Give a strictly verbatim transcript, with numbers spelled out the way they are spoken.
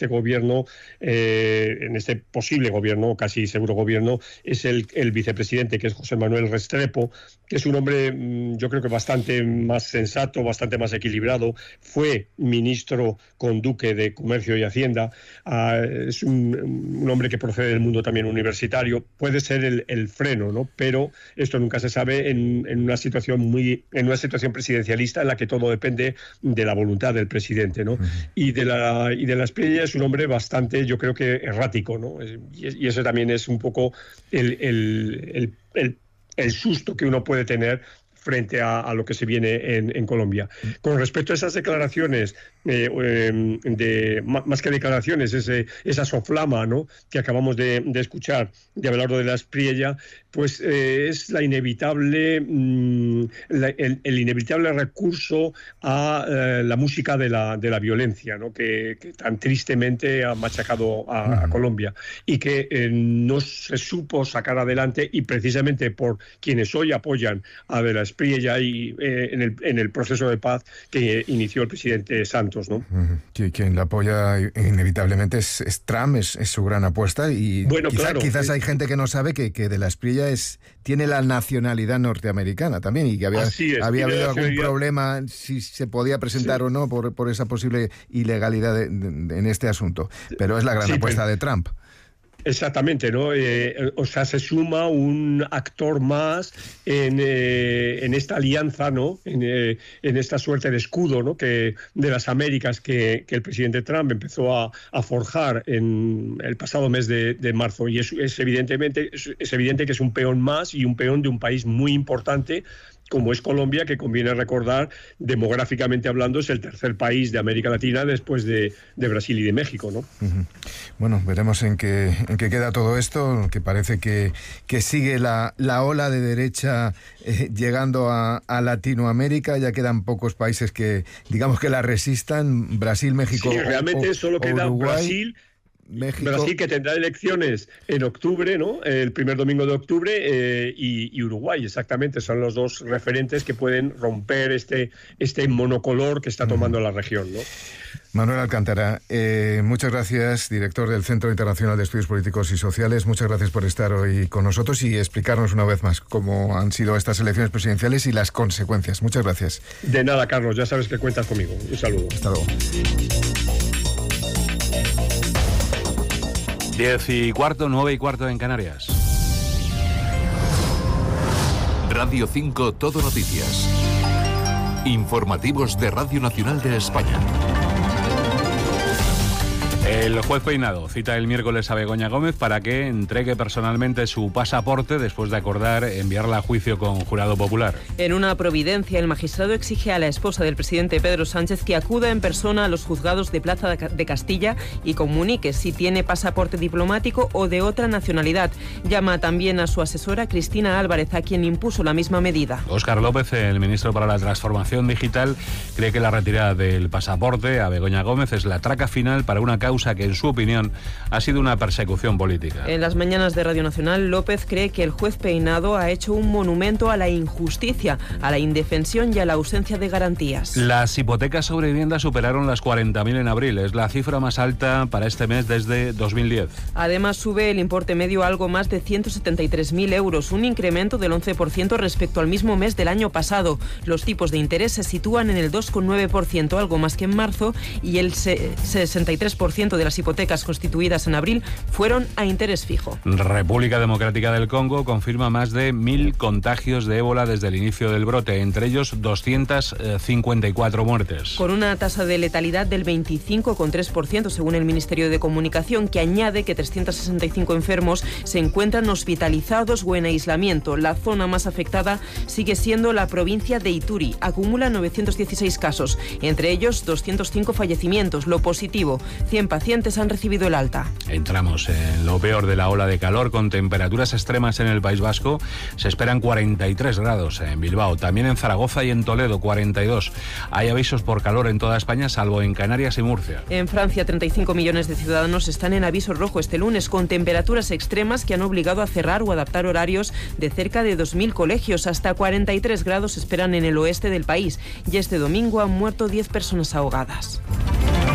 este gobierno, eh, en este posible gobierno, casi seguro gobierno, es el, el vicepresidente, que es José Manuel Restrepo, que es un hombre, yo creo que bastante más sensato, bastante más equilibrado. Fue ministro con Duque de Comercio y Hacienda. Uh, es un, un hombre que procede del mundo también universitario. Puede ser el, el freno, ¿no? Pero esto nunca se sabe en, en una situación muy, en una situación presidencialista en la que todo depende de la voluntad del presidente, ¿no? Uh-huh. Y de la y de la Espriella es un hombre bastante, yo creo que errático, ¿no? Y, y eso también es un poco el, el, el, el el susto que uno puede tener frente a, a lo que se viene en, en Colombia. Con respecto a esas declaraciones, eh, eh, de, más que declaraciones, ese, esa soflama, ¿no?, que acabamos de, de escuchar de Abelardo de la Espriella, pues eh, es la inevitable, mmm, la, el, el inevitable recurso a eh, la música de la, de la violencia, ¿no?, que, que tan tristemente ha machacado a, a Colombia y que eh, no se supo sacar adelante, y precisamente por quienes hoy apoyan a de la Espriella y eh, en, el, en el proceso de paz que inició el presidente Santos, ¿no? Quien la apoya inevitablemente es, es Trump, es, es su gran apuesta, y bueno, quizá, claro, quizás eh, hay gente que no sabe que, que de la Espriella es, tiene la nacionalidad norteamericana también, y que había, es, había habido algún problema si se podía presentar sí. o no por, por esa posible ilegalidad de, de, de, en este asunto, pero es la gran sí, apuesta pero... de Trump. Exactamente, ¿no? Eh, o sea, se suma un actor más en, eh, en esta alianza, ¿no? En, eh, en esta suerte de escudo, ¿no?, que de las Américas que, que el presidente Trump empezó a, a forjar en el pasado mes de, de marzo. Y es, es, evidentemente, es, es evidente que es un peón más, y un peón de un país muy importante como es Colombia, que conviene recordar, demográficamente hablando, es el tercer país de América Latina después de, de Brasil y de México, ¿no? Uh-huh. Bueno, veremos en qué, en qué queda todo esto, que parece que, que sigue la, la ola de derecha eh, llegando a, a Latinoamérica. Ya quedan pocos países que, digamos, que la resistan. Brasil, México, sí, realmente o, solo queda Uruguay. Brasil. México. Brasil, que tendrá elecciones en octubre, ¿no?, el primer domingo de octubre, eh, y, y Uruguay, exactamente, son los dos referentes que pueden romper este, este monocolor que está tomando mm. la región, ¿no? Manuel Alcántara, eh, muchas gracias, director del Centro Internacional de Estudios Políticos y Sociales. Muchas gracias por estar hoy con nosotros y explicarnos una vez más cómo han sido estas elecciones presidenciales y las consecuencias. Muchas gracias. De nada, Carlos, ya sabes que cuentas conmigo. Un saludo. Hasta luego. Diez y cuarto, nueve y cuarto en Canarias. Radio cinco, Todo Noticias. Informativos de Radio Nacional de España. El juez Peinado cita el miércoles a Begoña Gómez para que entregue personalmente su pasaporte después de acordar enviarla a juicio con jurado popular. En una providencia, el magistrado exige a la esposa del presidente Pedro Sánchez que acuda en persona a los juzgados de Plaza de Castilla y comunique si tiene pasaporte diplomático o de otra nacionalidad. Llama también a su asesora Cristina Álvarez, a quien impuso la misma medida. Óscar López, el ministro para la Transformación Digital, cree que la retirada del pasaporte a Begoña Gómez es la traca final para una causa que, en su opinión, ha sido una persecución política. En las mañanas de Radio Nacional, López cree que el juez Peinado ha hecho un monumento a la injusticia, a la indefensión y a la ausencia de garantías. Las hipotecas sobre vivienda superaron las cuarenta mil en abril. Es la cifra más alta para este mes desde dos mil diez. Además, sube el importe medio a algo más de ciento setenta y tres mil euros, un incremento del once por ciento respecto al mismo mes del año pasado. Los tipos de interés se sitúan en el dos coma nueve por ciento, algo más que en marzo, y el sesenta y tres por ciento de las hipotecas constituidas en abril fueron a interés fijo. República Democrática del Congo confirma más de mil contagios de ébola desde el inicio del brote, entre ellos doscientas cincuenta y cuatro muertes. Con una tasa de letalidad del veinticinco coma tres por ciento, según el Ministerio de Comunicación, que añade que trescientos sesenta y cinco enfermos se encuentran hospitalizados o en aislamiento. La zona más afectada sigue siendo la provincia de Ituri. Acumula novecientos dieciséis casos, entre ellos doscientos cinco fallecimientos. Lo positivo, cien pacientes han recibido el alta. Entramos en lo peor de la ola de calor, con temperaturas extremas en el País Vasco. Se esperan cuarenta y tres grados en Bilbao, también en Zaragoza y en Toledo cuarenta y dos. Hay avisos por calor en toda España, salvo en Canarias y Murcia. En Francia, treinta y cinco millones de ciudadanos están en aviso rojo este lunes, con temperaturas extremas que han obligado a cerrar o adaptar horarios de cerca de dos mil colegios. Hasta cuarenta y tres grados esperan en el oeste del país, y este domingo han muerto diez personas ahogadas.